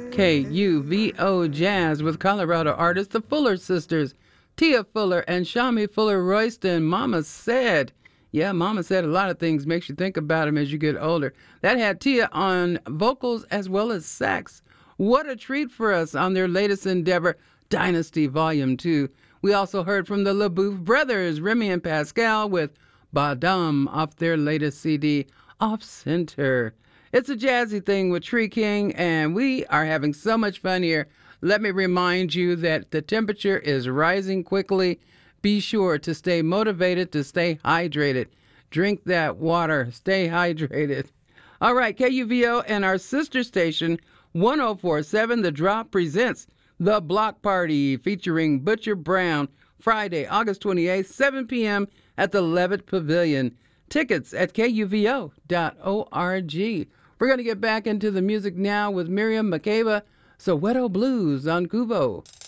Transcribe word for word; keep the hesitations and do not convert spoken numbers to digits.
K U V O Jazz with Colorado artists, the Fuller Sisters, Tia Fuller and Shami Fuller Royston. Mama said, yeah, Mama said a lot of things, makes you think about them as you get older. That had Tia on vocals as well as sax. What a treat for us on their latest endeavor, Dynasty Volume two. We also heard from the LaBouffe brothers, Remy and Pascal, with Badam off their latest C D, Off Center. It's a jazzy thing with Tree King, and we are having so much fun here. Let me remind you that the temperature is rising quickly. Be sure to stay motivated, to stay hydrated. Drink that water. Stay hydrated. All right, K U V O and our sister station, one oh four point seven The Drop presents The Block Party featuring Butcher Brown, Friday, August twenty-eighth, seven p.m. at the Levitt Pavilion. Tickets at K U V O dot org. We're going to get back into the music now with Miriam Makeba, Soweto Blues on Kubo.